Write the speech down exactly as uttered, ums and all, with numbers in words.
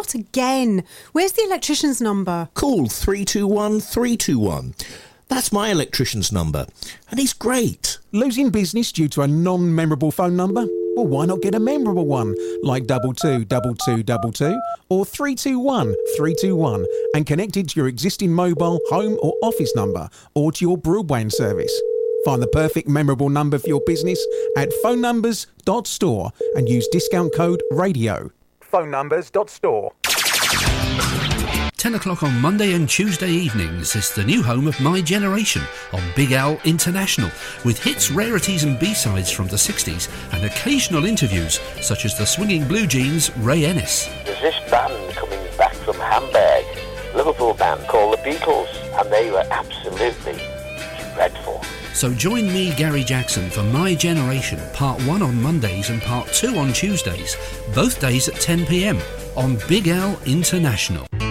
not again. Where's the electrician's number? Call three two one three two one. That's my electrician's number, and he's great. Losing business due to a non-memorable phone number? Well, why not get a memorable one, like double two double two double two or three two one three two one, and connect it to your existing mobile, home or office number, or to your broadband service. Find the perfect memorable number for your business at phone numbers dot store and use discount code RADIO. phone numbers dot store. ten o'clock on Monday and Tuesday evenings is the new home of My Generation on Big Al International, with hits, rarities and B-sides from the sixties and occasional interviews such as the swinging blue jeans Ray Ennis. There's this band coming back from Hamburg, Liverpool band called the Beatles, and they were absolutely dreadful. So join me, Gary Jackson, for My Generation, part one on Mondays and part two on Tuesdays, both days at ten p m on Big Al International.